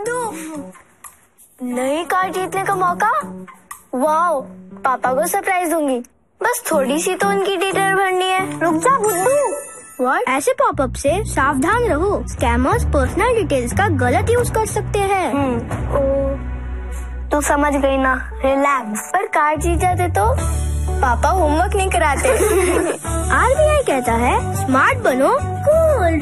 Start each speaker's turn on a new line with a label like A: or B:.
A: बुद्धू, नई कार जीतने का मौका। वाओ, पापा को सरप्राइज दूंगी। बस थोड़ी सी तो उनकी डिटेल भरनी है। रुक जा बुद्धू।
B: What? ऐसे पॉपअप से सावधान रहो, स्कैमर्स पर्सनल डिटेल्स का गलत यूज कर सकते हैं।
A: तू समझ गई ना, रिलैक्स। पर कार जीत जाते तो पापा होमवर्क नहीं कराते।
B: RBI कहता है स्मार्ट बनो, कूल